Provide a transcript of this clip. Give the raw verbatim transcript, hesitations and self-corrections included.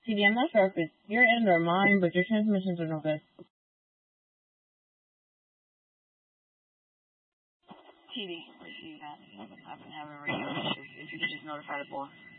T D, I'm not sure if it's your end or mine, but your transmissions are no good. T D, where you got? I've been having radio issues. If you could just notify the boss.